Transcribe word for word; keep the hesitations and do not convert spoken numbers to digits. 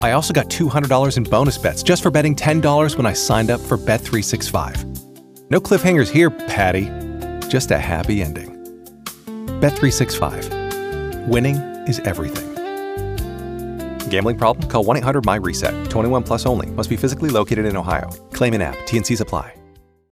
I also got two hundred dollars in bonus bets just for betting ten dollars when I signed up for Bet three sixty-five. No cliffhangers here, Patty. Just a happy ending. Bet three sixty-five. Winning is everything. Gambling problem? Call one eight hundred my reset. twenty-one plus only. Must be physically located in Ohio. Claim in app. T N Cs apply.